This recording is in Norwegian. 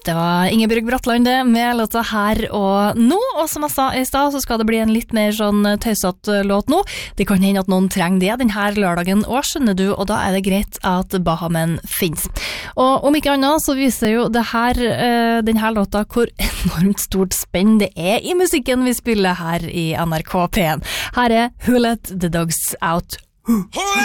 Det var Ingeborg Bratland det, med låta Her og Nå, og som jeg sa I sted, så skal det bli en litt mer sånn tøysat låt nå. Det kan hende at noen trenger det denne lørdagen også, skjønner du, og da er det greit at Bahamen finnes. Og om ikke annet så viser jo det her, denne låta hvor enormt stort spenn det er I musikken vi spiller her I NRK P1. Her er Who Let the Dogs Out.